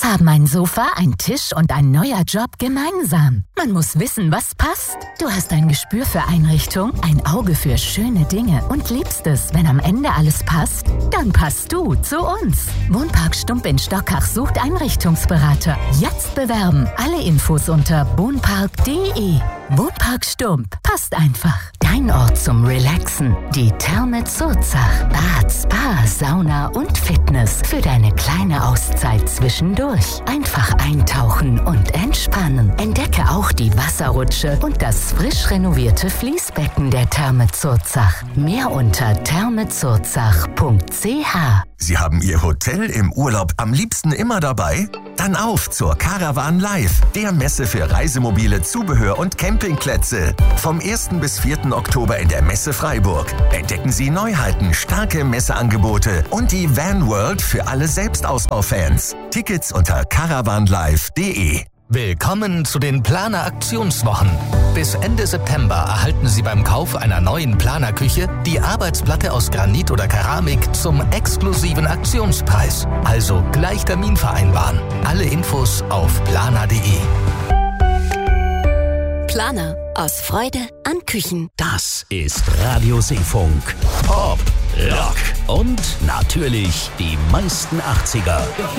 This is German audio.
haben ein Sofa, ein Tisch und ein neuer Job gemeinsam. Man muss wissen, was passt. Du hast ein Gespür für Einrichtung, ein Auge für schöne Dinge und liebst es, wenn am Ende alles passt? Dann passt du zu uns. Wohnpark Stump in Stockach sucht Einrichtungsberater. Jetzt bewerben. Alle Infos unter wohnpark.de. Wohnpark Stump. Passt einfach. Dein Ort zum Relaxen. Die Therme Zurzach. Bad, Spa, Sauna und Fitness. Für deine kleine Auszeit zwischendurch. Einfach eintauchen und entspannen. Entdecke auch die Wasserrutsche und das frisch renovierte Fließbecken der Therme Zurzach. Mehr unter thermezurzach.ch. Sie haben Ihr Hotel im Urlaub am liebsten immer dabei? Dann auf zur Caravan Live, der Messe für Reisemobile, Zubehör und Campingplätze. Vom 1. bis 4. Oktober in der Messe Freiburg. Entdecken Sie Neuheiten, starke Messeangebote und die Van World für alle Selbstausbaufans. Tickets unter caravanlive.de. Willkommen zu den Planer-Aktionswochen. Bis Ende September erhalten Sie beim Kauf einer neuen Planerküche die Arbeitsplatte aus Granit oder Keramik zum exklusiven Aktionspreis. Also gleich Termin vereinbaren. Alle Infos auf planer.de. Planer. Aus Freude an Küchen. Das ist Radio Seefunk. Pop, Rock und natürlich die meisten 80er.